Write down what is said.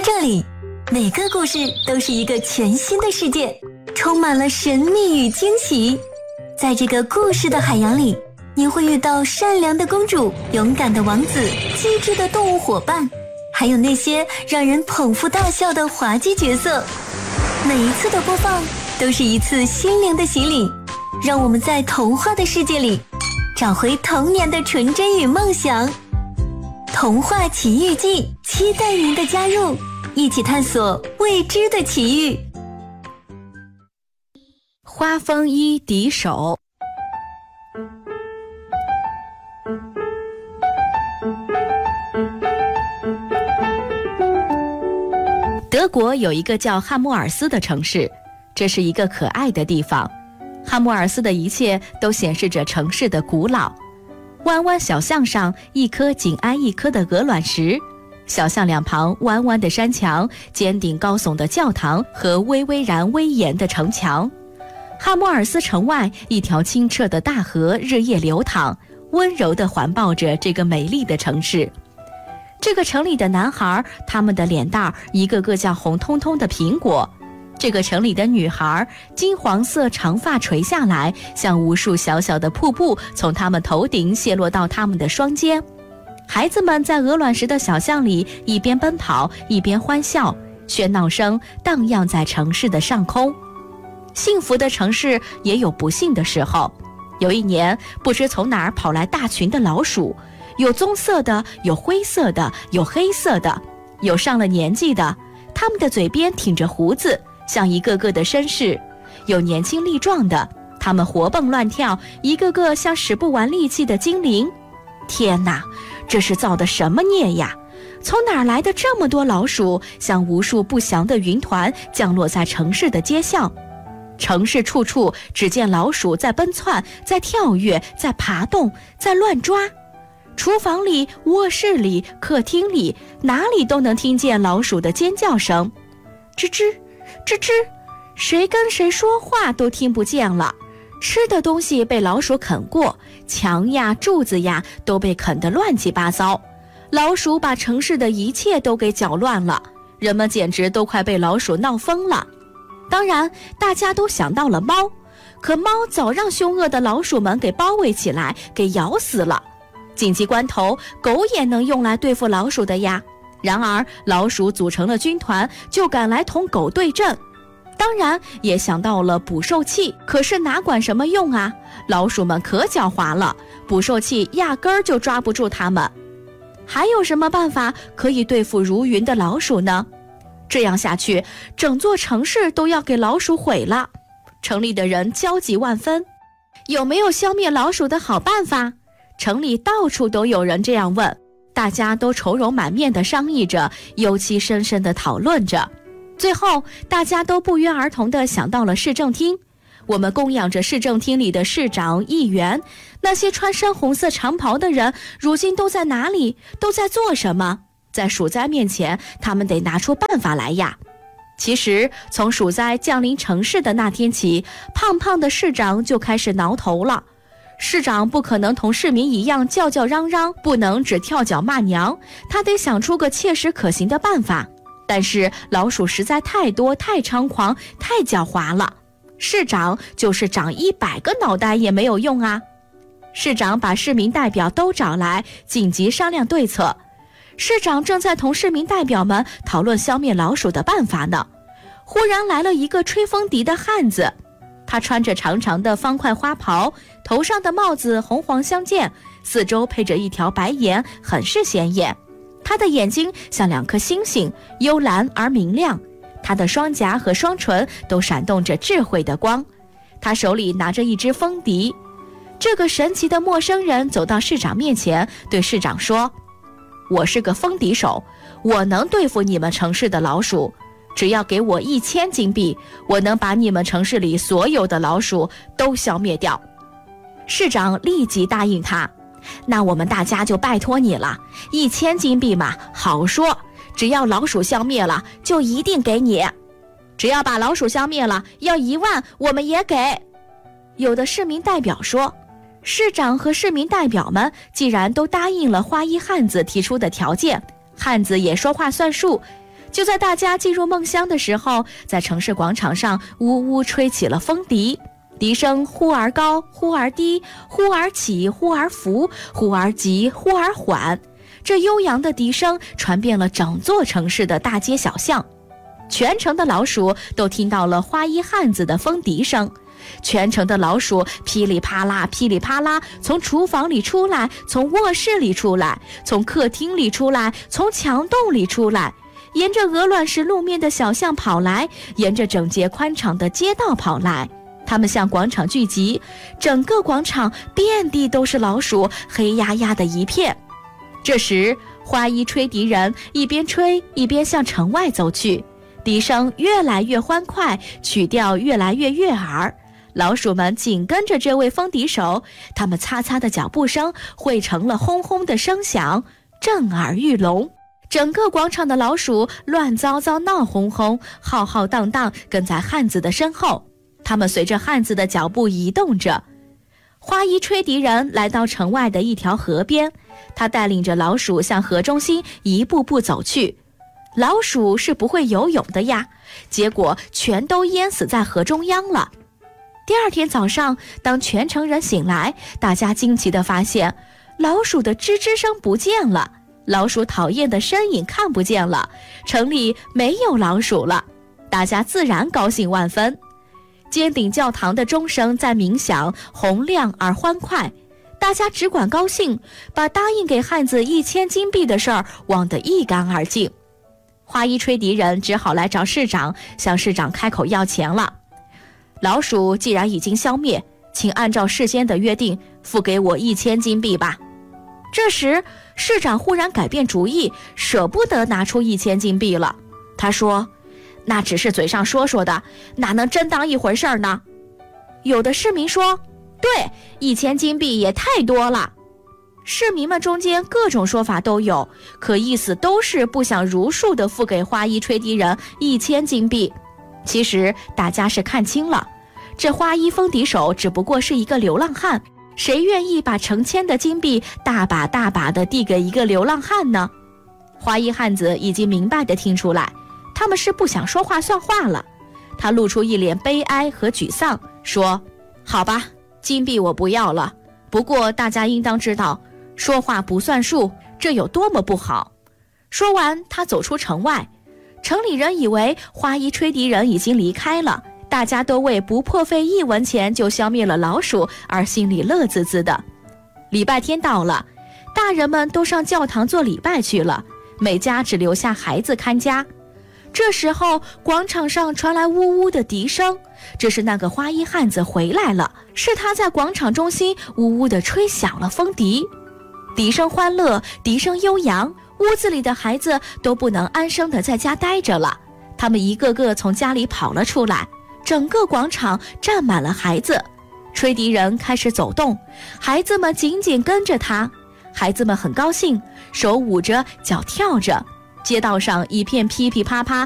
这里，每个故事都是一个全新的世界，充满了神秘与惊喜。在这个故事的海洋里，你会遇到善良的公主、勇敢的王子、机智的动物伙伴，还有那些让人捧腹大笑的滑稽角色。每一次的播放都是一次心灵的洗礼，让我们在童话的世界里找回童年的纯真与梦想。童话奇遇记，期待您的加入，一起探索未知的奇遇。 花风衣敌手。德国有一个叫汉默尔斯的城市，这是一个可爱的地方。汉默尔斯的一切都显示着城市的古老。弯弯小巷上一颗紧挨一颗的鹅卵石，小巷两旁弯弯的山墙，尖顶高耸的教堂和巍巍然威严的城墙。汉默尔斯城外一条清澈的大河日夜流淌，温柔地环抱着这个美丽的城市。这个城里的男孩，他们的脸蛋一个个像红彤彤的苹果。这个城里的女孩，金黄色长发垂下来，像无数小小的瀑布从他们头顶泻落到他们的双肩。孩子们在鹅卵石的小巷里一边奔跑一边欢笑，喧闹声荡漾在城市的上空。幸福的城市也有不幸的时候。有一年，不知从哪儿跑来大群的老鼠，有棕色的，有灰色的，有黑色的，有上了年纪的，他们的嘴边挺着胡子，像一个个的绅士；有年轻力壮的，他们活蹦乱跳，一个个像使不完力气的精灵。天哪，这是造的什么孽呀？从哪儿来的这么多老鼠，像无数不祥的云团降落在城市的街巷。城市处处只见老鼠在奔窜，在跳跃，在爬动，在乱抓。厨房里、卧室里、客厅里，哪里都能听见老鼠的尖叫声。吱吱吱吱，谁跟谁说话都听不见了。吃的东西被老鼠啃过，墙呀柱子呀都被啃得乱七八糟。老鼠把城市的一切都给搅乱了，人们简直都快被老鼠闹疯了。当然，大家都想到了猫，可猫早让凶恶的老鼠们给包围起来，给咬死了。紧急关头，狗也能用来对付老鼠的呀。然而老鼠组成了军团，就赶来同狗对阵。当然也想到了捕兽器，可是哪管什么用啊，老鼠们可狡猾了，捕兽器压根儿就抓不住它们。还有什么办法可以对付如云的老鼠呢？这样下去，整座城市都要给老鼠毁了。城里的人焦急万分，有没有消灭老鼠的好办法？城里到处都有人这样问，大家都愁容满面地商议着，忧戚深深地讨论着。最后大家都不约而同地想到了市政厅。我们供养着市政厅里的市长、议员，那些穿深红色长袍的人如今都在哪里？都在做什么？在鼠灾面前，他们得拿出办法来呀。其实从鼠灾降临城市的那天起，胖胖的市长就开始挠头了。市长不可能同市民一样叫叫嚷嚷，不能只跳脚骂娘，他得想出个切实可行的办法。但是老鼠实在太多，太猖狂，太狡猾了。市长就是长100个脑袋也没有用啊。市长把市民代表都找来，紧急商量对策。市长正在同市民代表们讨论消灭老鼠的办法呢。忽然来了一个吹风笛的汉子，他穿着长长的方块花袍，头上的帽子红黄相间，四周配着一条白檐，很是显眼。他的眼睛像2颗星星，幽蓝而明亮。他的双颊和双唇都闪动着智慧的光。他手里拿着一支风笛。这个神奇的陌生人走到市长面前，对市长说：我是个风笛手，我能对付你们城市的老鼠，只要给我1000金币，我能把你们城市里所有的老鼠都消灭掉。市长立即答应他，那我们大家就拜托你了，1000金币嘛，好说，只要老鼠消灭了，就一定给你。只要把老鼠消灭了，要1万，我们也给。有的市民代表说，市长和市民代表们既然都答应了花衣汉子提出的条件，汉子也说话算数， 就在大家进入梦乡的时候，在城市广场上呜呜吹起了风笛，笛声忽而高，忽而低，忽而起，忽而伏，忽而急，忽而缓。这悠扬的笛声传遍了整座城市的大街小巷，全城的老鼠都听到了花衣汉子的风笛声。全城的老鼠噼里啪啦噼里啪啦从厨房里出来，从卧室里出来，从客厅里出来，从墙洞里出来，沿着鹅卵石路面的小巷跑来，沿着整洁宽敞的街道跑来。他们向广场聚集，整个广场遍地都是老鼠，黑压压的一片。这时花衣吹笛人一边吹一边向城外走去，笛声越来越欢快，曲调越来越悦耳。老鼠们紧跟着这位风笛手，他们擦擦的脚步声汇成了轰轰的声响，震耳欲聋。整个广场的老鼠乱糟糟闹哄哄，浩浩荡荡跟在汉子的身后，他们随着汉子的脚步移动着。花衣吹笛人来到城外的一条河边，他带领着老鼠向河中心一步步走去。老鼠是不会游泳的呀，结果全都淹死在河中央了。第二天早上，当全城人醒来，大家惊奇地发现，老鼠的吱吱声不见了，老鼠讨厌的身影看不见了，城里没有老鼠了，大家自然高兴万分。尖顶教堂的钟声在鸣响，洪亮而欢快，大家只管高兴，把答应给汉子1000金币的事儿忘得一干二净。花衣吹笛人只好来找市长，向市长开口要钱了。老鼠既然已经消灭，请按照事先的约定付给我1000金币吧。这时市长忽然改变主意，舍不得拿出1000金币了。他说，那只是嘴上说说的，哪能真当一回事儿呢？有的市民说，对，1000金币也太多了。市民们中间各种说法都有，可意思都是不想如数地付给花衣吹笛人1000金币。其实大家是看清了，这花衣风笛手只不过是一个流浪汉，谁愿意把成千的金币大把大把地递给一个流浪汉呢？花衣汉子已经明白地听出来，他们是不想说话算话了。他露出一脸悲哀和沮丧，说，好吧，金币我不要了，不过大家应当知道，说话不算数，这有多么不好。说完，他走出城外。城里人以为花衣吹笛人已经离开了，大家都为不破费1文钱就消灭了老鼠而心里乐滋滋的。礼拜天到了，大人们都上教堂做礼拜去了，每家只留下孩子看家。这时候广场上传来呜呜的笛声，这是那个花衣汉子回来了，是他在广场中心呜呜地吹响了风笛。笛声欢乐，笛声悠扬，屋子里的孩子都不能安生地在家待着了，他们一个个从家里跑了出来，整个广场站满了孩子。吹笛人开始走动，孩子们紧紧跟着他，孩子们很高兴，手舞着，脚跳着。街道上一片噼噼啪啪